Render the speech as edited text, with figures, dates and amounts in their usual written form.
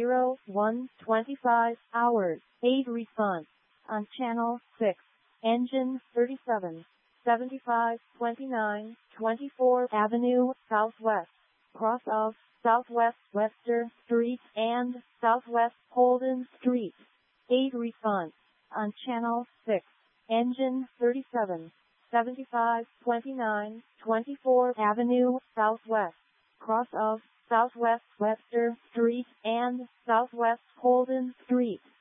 01:25 hours. 8 response. On channel 6. Engine 37. 7529 24th Avenue, Southwest. Cross of Southwest Webster Street and Southwest Holden Street. 8 response. On channel 6. Engine 37. 7529 24th Avenue, Southwest. Cross of Southwest Webster Street and Southwest Holden Street.